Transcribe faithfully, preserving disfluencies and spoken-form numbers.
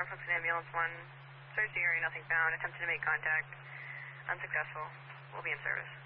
Norfolk Ambulance one, search the area, nothing found. Attempted to make contact. Unsuccessful. We'll be in service.